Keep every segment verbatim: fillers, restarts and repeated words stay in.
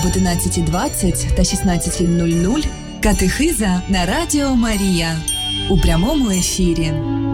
об одинадцятій двадцять та шістнадцятій нуль нуль катехиза на Радіо Марія у прямому ефірі.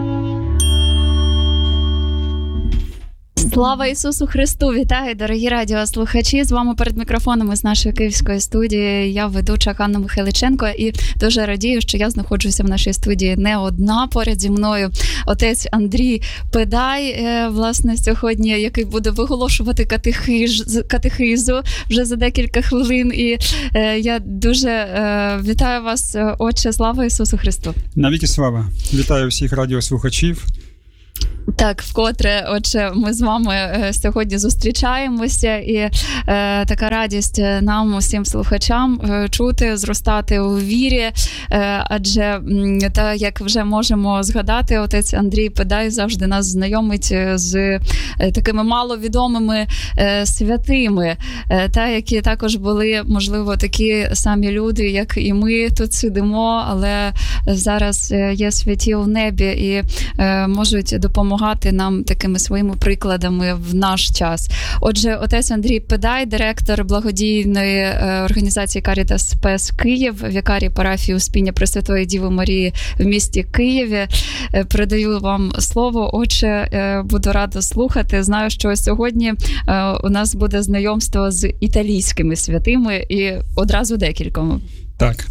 Слава Ісусу Христу! Вітаю, дорогі радіослухачі! З вами перед мікрофоном із нашої київської студії я ведуча Ханна Михайличенко, і дуже радію, що я знаходжуся в нашій студії не одна. Поряд зі мною отець Андрій Педай, власне, сьогодні, який буде виголошувати катехиз, катехизу вже за декілька хвилин. І е, я дуже е, вітаю вас, отче, слава Ісусу Христу! Навіки слава! Вітаю всіх радіослухачів! Так, вкотре, отже, ми з вами сьогодні зустрічаємося, і е, така радість нам, усім слухачам, е, чути, зростати у вірі, е, адже, та, як вже можемо згадати, отець Андрій Педай завжди нас знайомить з е, такими маловідомими е, святими, е, та, які також були, можливо, такі самі люди, як і ми тут сидимо, але зараз є святі у небі і е, можуть допомагати нам такими своїми прикладами в наш час. Отже, отець Андрій Педай, директор благодійної е, організації Карітас Спес Київ, вікарій парафії Успіння Пресвятої Діви Марії в місті Києві. Е, передаю вам слово, отче, е, буду рада слухати. Знаю, що сьогодні е, у нас буде знайомство з італійськими святими і одразу декількома. Так.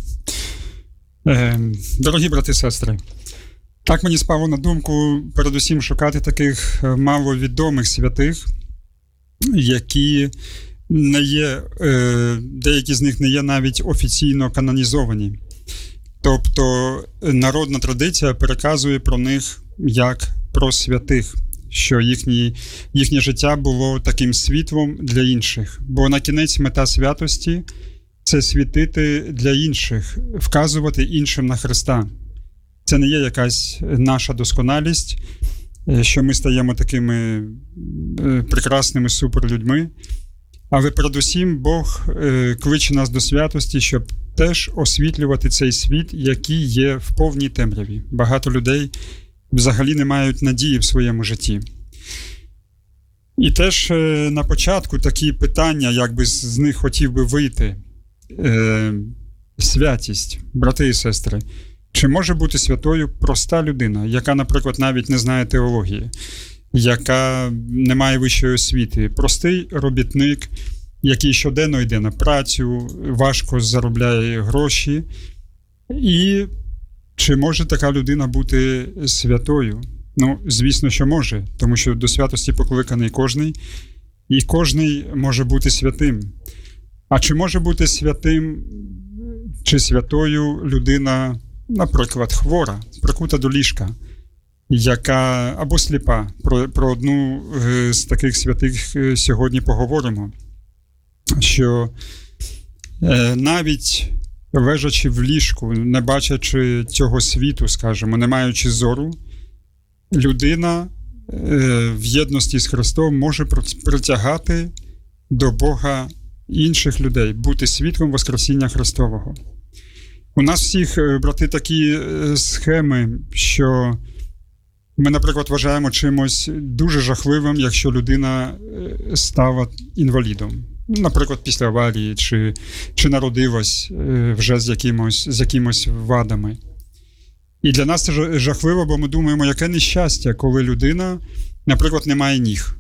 Е, дорогі брати і сестри, так мені спало на думку передусім шукати таких маловідомих святих, які не є, деякі з них не є навіть офіційно канонізовані. Тобто народна традиція переказує про них як про святих, що їхні, їхнє життя було таким світлом для інших. Бо на кінець мета святості – це світити для інших, вказувати іншим на Христа. Це не є якась наша досконалість, що ми стаємо такими прекрасними суперлюдьми, але передусім Бог кличе нас до святості, щоб теж освітлювати цей світ, який є в повній темряві. Багато людей взагалі не мають надії в своєму житті. І теж на початку такі питання, як би з них хотів би вийти. Святість, брати і сестри. Чи може бути святою проста людина, яка, наприклад, навіть не знає теології, яка не має вищої освіти, простий робітник, який щоденно йде на працю, важко заробляє гроші? І чи може така людина бути святою? Ну, звісно, що може, тому що до святості покликаний кожний, і кожний може бути святим. А чи може бути святим чи святою людина, наприклад, хвора, прикута до ліжка, яка або сліпа? Про, про одну з таких святих сьогодні поговоримо, що е, навіть лежачи в ліжку, не бачачи цього світу, скажімо, не маючи зору, людина е, в єдності з Христом може притягати до Бога інших людей, бути свідком Воскресіння Христового. У нас всіх, брати, такі схеми, що ми, наприклад, вважаємо чимось дуже жахливим, якщо людина стала інвалідом. Наприклад, після аварії, чи, чи народилась вже з якимось, з якимось вадами. І для нас це жахливо, бо ми думаємо, яке нещастя, коли людина, наприклад, не має ніг.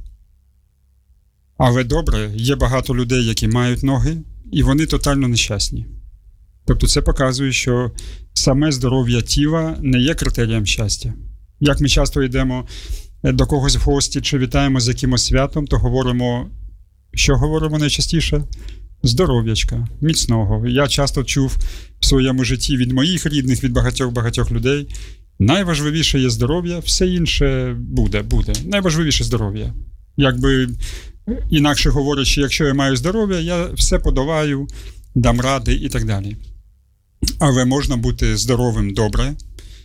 Але добре, є багато людей, які мають ноги, і вони тотально нещасні. Тобто це показує, що саме здоров'я тіла не є критерієм щастя. Як ми часто йдемо до когось в гості чи вітаємо з якимось святом, то говоримо, що говоримо найчастіше? Здоров'ячка, міцного. Я часто чув в своєму житті від моїх рідних, від багатьох-багатьох людей, найважливіше є здоров'я, все інше буде, буде. Найважливіше здоров'я. Якби, інакше говорячи, якщо я маю здоров'я, я все подолаю, дам ради і так далі. Але можна бути здоровим добре,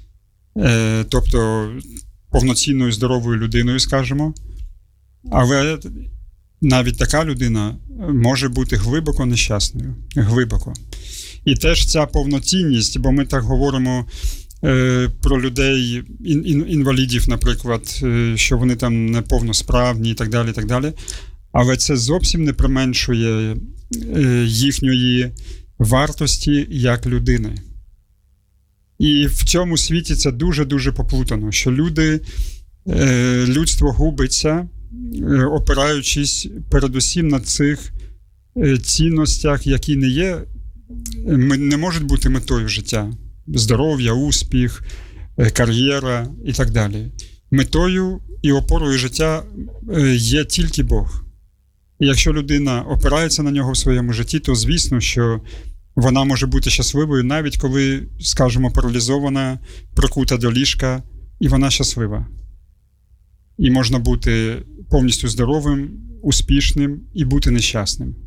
е, тобто повноцінною здоровою людиною, скажімо, але навіть така людина може бути глибоко нещасною, глибоко. І теж ця повноцінність, бо ми так говоримо е, про людей, ін, інвалідів, наприклад, е, що вони там неповносправні і так далі, і так далі. Але це зовсім не применшує їхньої вартості як людини. І в цьому світі це дуже-дуже поплутано, що люди, людство губиться, опираючись передусім на цих цінностях, які не є, не можуть бути метою життя. Здоров'я, успіх, кар'єра і так далі. Метою і опорою життя є тільки Бог. І якщо людина опирається на нього в своєму житті, то звісно, що вона може бути щасливою, навіть коли, скажімо, паралізована, прикута до ліжка, і вона щаслива. І можна бути повністю здоровим, успішним і бути нещасним.